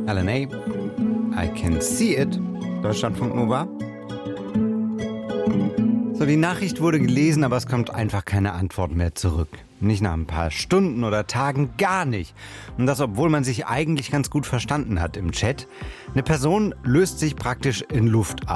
LNA, I Can See It, Deutschlandfunk Nova. So, die Nachricht wurde gelesen, aber es kommt einfach keine Antwort mehr zurück. Nicht nach ein paar Stunden oder Tagen, gar nicht. Und das, obwohl man sich eigentlich ganz gut verstanden hat im Chat. Eine Person löst sich praktisch in Luft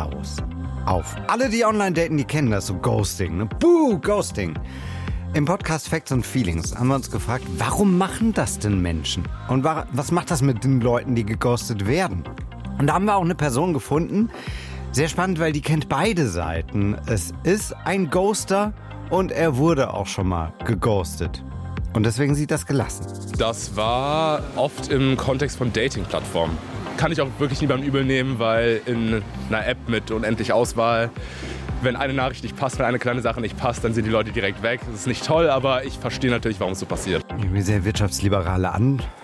auf. Alle, die online daten, die kennen das, so Ghosting. Ne? Buh, Ghosting. Im Podcast Facts und Feelings haben wir uns gefragt, warum machen das denn Menschen? Und was macht das mit den Leuten, die geghostet werden? Und da haben wir auch eine Person gefunden. Sehr spannend, weil die kennt beide Seiten. Es ist ein Ghoster und er wurde auch schon mal geghostet. Und deswegen sieht das gelassen. Das war oft im Kontext von Dating-Plattformen. Kann ich auch wirklich niemandem übel nehmen, weil in einer App mit unendlich Auswahl, wenn eine Nachricht nicht passt, wenn eine kleine Sache nicht passt, dann sind die Leute direkt weg. Das ist nicht toll, aber ich verstehe natürlich, warum es so passiert. Irgendwie sehr wirtschaftsliberale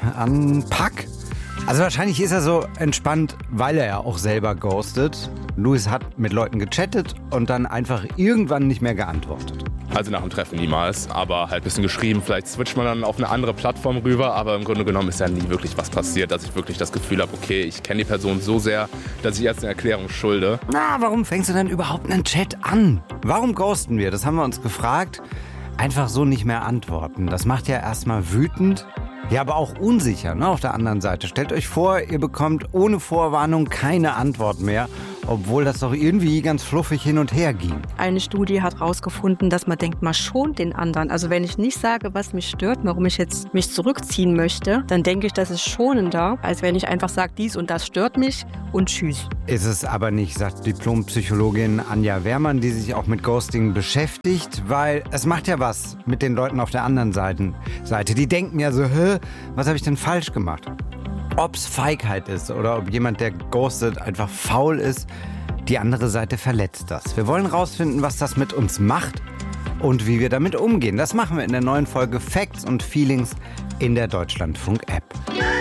Anpack. Also wahrscheinlich ist er so entspannt, weil er ja auch selber ghostet. Luis hat mit Leuten gechattet und dann einfach irgendwann nicht mehr geantwortet. Also nach dem Treffen niemals, aber halt ein bisschen geschrieben. Vielleicht switcht man dann auf eine andere Plattform rüber, aber im Grunde genommen ist ja nie wirklich was passiert, dass ich wirklich das Gefühl habe, okay, ich kenne die Person so sehr, dass ich jetzt eine Erklärung schulde. Na, warum fängst du denn überhaupt einen Chat an? Warum ghosten wir? Das haben wir uns gefragt. Einfach so nicht mehr antworten. Das macht ja erstmal wütend. Ja, aber auch unsicher, ne, auf der anderen Seite. Stellt euch vor, ihr bekommt ohne Vorwarnung keine Antwort mehr, obwohl das doch irgendwie ganz fluffig hin und her ging. Eine Studie hat herausgefunden, dass man denkt, man schont den anderen. Also wenn ich nicht sage, was mich stört, warum ich jetzt mich zurückziehen möchte, dann denke ich, das ist schonender, als wenn ich einfach sage, dies und das stört mich und tschüss. Ist es aber nicht, sagt Diplompsychologin Anja Wehrmann, die sich auch mit Ghosting beschäftigt, weil es macht ja was mit den Leuten auf der anderen Seite. Die denken ja so, was habe ich denn falsch gemacht? Ob es Feigheit ist oder ob jemand, der ghostet, einfach faul ist, die andere Seite verletzt das. Wir wollen rausfinden, was das mit uns macht und wie wir damit umgehen. Das machen wir in der neuen Folge Facts und Feelings in der Deutschlandfunk-App.